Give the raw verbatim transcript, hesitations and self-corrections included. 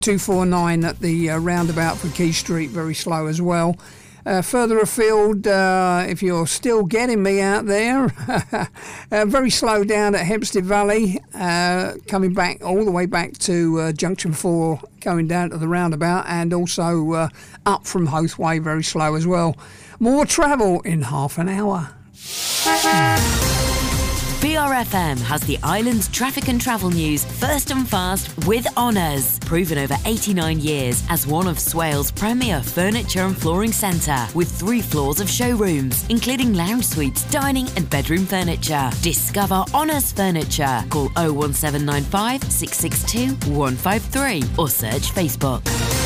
two forty-nine at the uh, roundabout for Key Street, very slow as well. Uh, further afield, uh, if you're still getting me out there, uh, very slow down at Hempstead Valley, uh, coming back all the way back to uh, Junction four, going down to the roundabout, and also uh, up from Hoathway, very slow as well. More travel in half an hour. B R F M has the island's traffic and travel news first and fast with honours. Proven over eighty-nine years as one of Swales' premier furniture and flooring centre, with three floors of showrooms, including lounge suites, dining and bedroom furniture. Discover Honours Furniture. Call oh one seven nine five, six six two, one five three or search Facebook.